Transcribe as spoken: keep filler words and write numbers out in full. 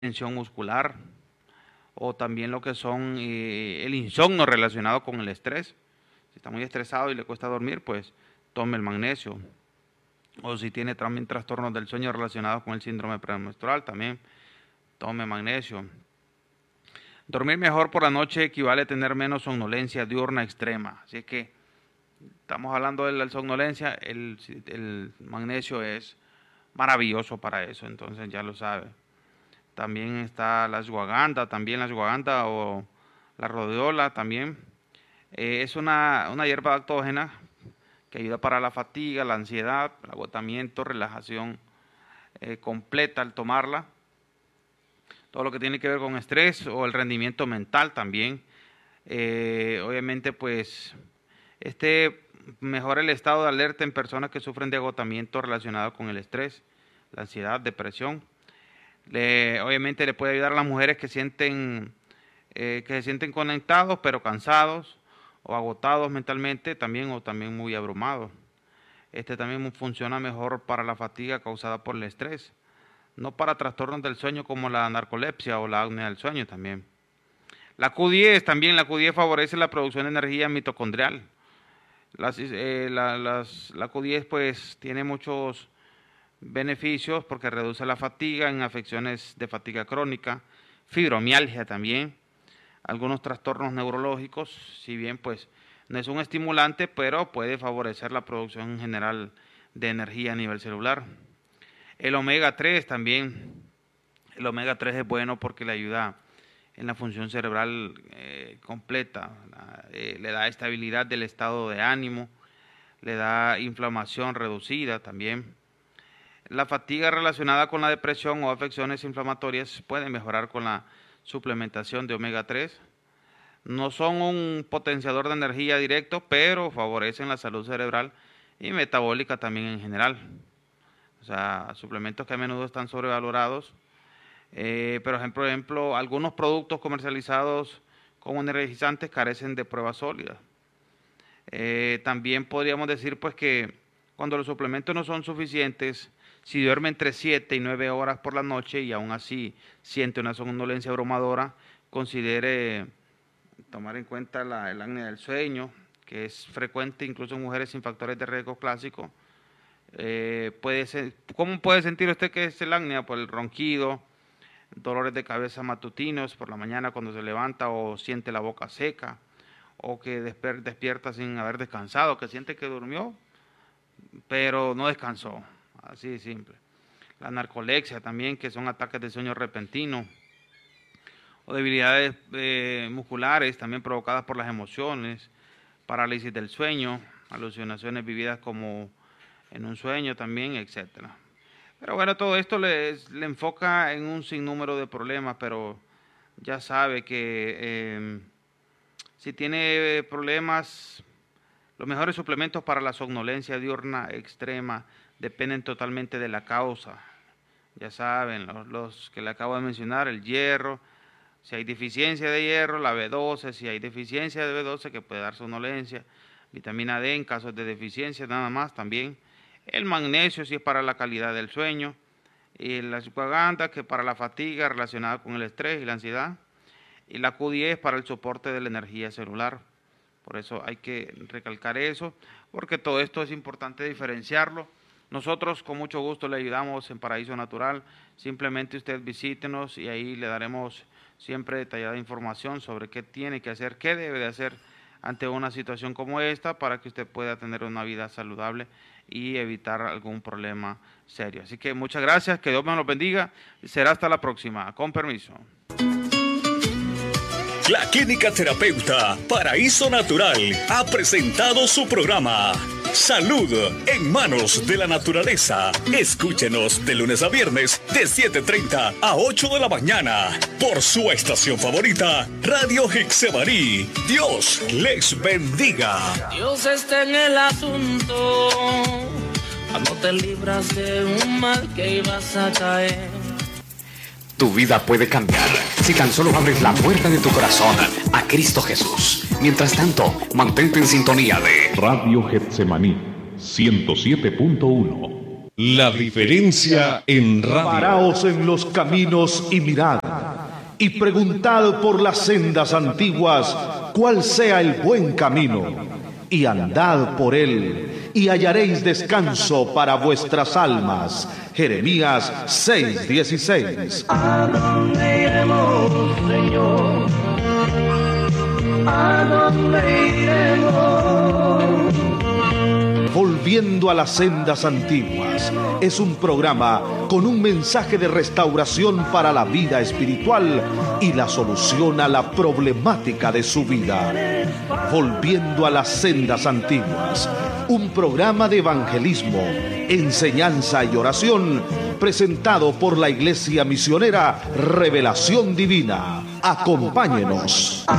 tensión muscular, o también lo que son eh, el insomnio relacionado con el estrés. Si está muy estresado y le cuesta dormir, pues tome el magnesio. O si tiene también trastornos del sueño relacionados con el síndrome premenstrual, también tome magnesio. Dormir mejor por la noche equivale a tener menos somnolencia diurna extrema. Así que estamos hablando de la somnolencia, el, el magnesio es maravilloso para eso, entonces ya lo sabe. También está la ashwagandha, también la ashwagandha o la rhodiola también. Eh, es una, una hierba adaptógena que ayuda para la fatiga, la ansiedad, el agotamiento, relajación eh, completa al tomarla. Todo lo que tiene que ver con estrés o el rendimiento mental también. Eh, obviamente, pues, este mejora el estado de alerta en personas que sufren de agotamiento relacionado con el estrés, la ansiedad, depresión. Le, obviamente le puede ayudar a las mujeres que sienten eh, que se sienten conectados pero cansados o agotados mentalmente también o también muy abrumados. Este también funciona mejor para la fatiga causada por el estrés, no para trastornos del sueño como la narcolepsia o la apnea del sueño también. La Q diez también, la Q diez favorece la producción de energía mitocondrial. Las, eh, la, las, la Q diez pues tiene muchos beneficios porque reduce la fatiga en afecciones de fatiga crónica, fibromialgia también, algunos trastornos neurológicos, si bien pues no es un estimulante, pero puede favorecer la producción general de energía a nivel celular. El omega tres también, el omega tres es bueno porque le ayuda en la función cerebral eh, completa, eh, le da estabilidad del estado de ánimo, le da inflamación reducida también. La fatiga relacionada con la depresión o afecciones inflamatorias puede mejorar con la suplementación de omega tres. No son un potenciador de energía directo, pero favorecen la salud cerebral y metabólica también en general. O sea, suplementos que a menudo están sobrevalorados. Eh, por ejemplo, ejemplo, algunos productos comercializados como energizantes carecen de pruebas sólidas. Eh, también podríamos decir pues que cuando los suplementos no son suficientes, si duerme entre siete y nueve horas por la noche y aún así siente una somnolencia abrumadora, considere tomar en cuenta la, el apnea del sueño, que es frecuente incluso en mujeres sin factores de riesgo clásicos. Eh, puede ser, ¿cómo puede sentir usted que es el apnea? Pues el ronquido, dolores de cabeza matutinos por la mañana cuando se levanta o siente la boca seca, o que despierta sin haber descansado, que siente que durmió, pero no descansó. Así de simple. La narcolepsia también, que son ataques de sueño repentino, o debilidades eh, musculares también provocadas por las emociones, parálisis del sueño, alucinaciones vividas como en un sueño también, etcétera. Pero bueno, todo esto le, le enfoca en un sinnúmero de problemas, pero ya sabe que eh, si tiene problemas, los mejores suplementos para la somnolencia diurna extrema dependen totalmente de la causa. Ya saben, los, los que le acabo de mencionar, el hierro, si hay deficiencia de hierro, la B doce, si hay deficiencia de B doce que puede dar somnolencia, vitamina D en casos de deficiencia nada más también, el magnesio si es para la calidad del sueño, y la ashwagandha que para la fatiga relacionada con el estrés y la ansiedad, y la Q diez para el soporte de la energía celular. Por eso hay que recalcar eso, porque todo esto es importante diferenciarlo. Nosotros con mucho gusto le ayudamos en Paraíso Natural, simplemente usted visítenos y ahí le daremos siempre detallada información sobre qué tiene que hacer, qué debe de hacer ante una situación como esta para que usted pueda tener una vida saludable y evitar algún problema serio. Así que muchas gracias, que Dios me los bendiga, será hasta la próxima, con permiso. La Clínica Terapeuta Paraíso Natural ha presentado su programa Salud en Manos de la Naturaleza. Escúchenos de lunes a viernes de siete treinta a ocho de la mañana por su estación favorita, Radio Hexemaní. Dios les bendiga. Dios está en el asunto, cuando te libras de un mal que ibas a caer. Tu vida puede cambiar si tan solo abres la puerta de tu corazón a Cristo Jesús. Mientras tanto, mantente en sintonía de Radio Getsemaní ciento siete punto uno. La diferencia en radio. Paraos en los caminos y mirad, y preguntad por las sendas antiguas cuál sea el buen camino, y andad por él, y hallaréis descanso para vuestras almas. Jeremías seis dieciséis. ¿A dónde iremos, Señor? ¿A dónde iremos? Volviendo a las sendas antiguas es un programa con un mensaje de restauración para la vida espiritual y la solución a la problemática de su vida. Volviendo a las sendas antiguas, un programa de evangelismo, enseñanza y oración presentado por la Iglesia Misionera Revelación Divina. Acompáñenos.